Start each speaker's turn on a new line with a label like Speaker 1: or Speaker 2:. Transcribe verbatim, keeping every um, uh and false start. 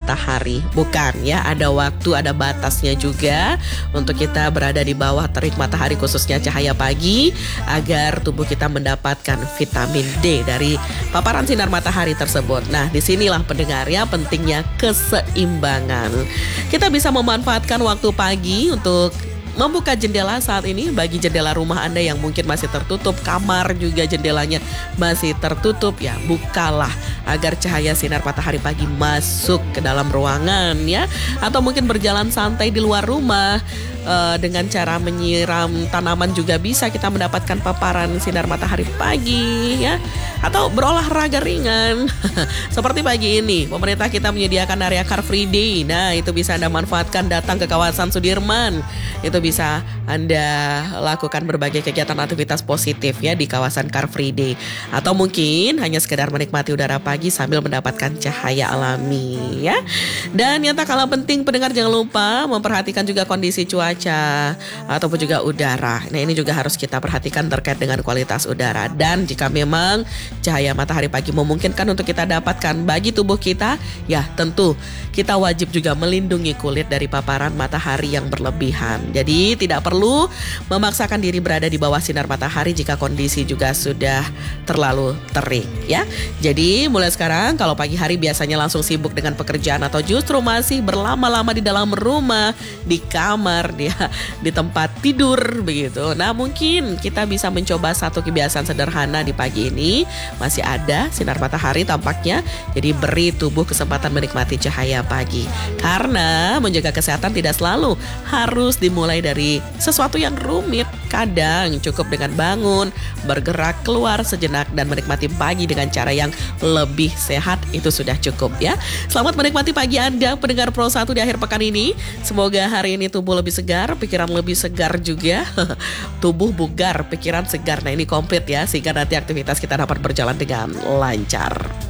Speaker 1: matahari. Bukan ya, ada waktu, ada batasnya juga untuk kita berada di bawah terik matahari, khususnya cahaya pagi, agar tubuh kita mendapatkan vitamin D dari paparan sinar matahari tersebut. Nah, disinilah pendengar ya pentingnya keseimbangan. Kita bisa memanfaatkan waktu pagi untuk membuka jendela saat ini. Bagi jendela rumah Anda yang mungkin masih tertutup, kamar juga jendelanya masih tertutup, ya bukalah agar cahaya sinar matahari pagi masuk ke dalam ruangan ya. Atau mungkin berjalan santai di luar rumah uh, dengan cara menyiram tanaman juga bisa kita mendapatkan paparan sinar matahari pagi ya. Atau berolahraga ringan seperti pagi ini pemerintah kita menyediakan area Car Free Day. Nah, itu bisa Anda manfaatkan, datang ke kawasan Sudirman. Itu bisa Anda lakukan berbagai kegiatan aktivitas positif ya di kawasan Car Free Day. Atau mungkin hanya sekedar menikmati udara pagi sambil mendapatkan cahaya alami ya. Dan yang tak kalah penting pendengar, jangan lupa memperhatikan juga kondisi cuaca ataupun juga udara. Nah, ini juga harus kita perhatikan terkait dengan kualitas udara. Dan jika memang cahaya matahari pagi memungkinkan untuk kita dapatkan bagi tubuh kita, ya tentu kita wajib juga melindungi kulit dari paparan matahari yang berlebihan. Jadi tidak perlu memaksakan diri berada di bawah sinar matahari jika kondisi juga sudah terlalu terik ya. Jadi mulai sekarang kalau pagi hari biasanya langsung sibuk dengan pekerjaan atau justru masih berlama-lama di dalam rumah, di kamar, di, di tempat tidur begitu. Nah, mungkin kita bisa mencoba satu kebiasaan sederhana di pagi ini. Masih ada sinar matahari tampaknya, jadi beri tubuh kesempatan menikmati cahaya pagi. Karena menjaga kesehatan tidak selalu harus dimulai dari sesuatu yang rumit. Kadang cukup dengan bangun, bergerak keluar sejenak dan menikmati pagi dengan cara yang lebih sehat, itu sudah cukup ya. Selamat menikmati pagi Anda pendengar Pro satu di akhir pekan ini. Semoga hari ini tubuh lebih segar, pikiran lebih segar juga. Tubuh bugar, pikiran segar. Nah, ini komplit ya, sehingga nanti aktivitas kita dapat berjalan dengan lancar.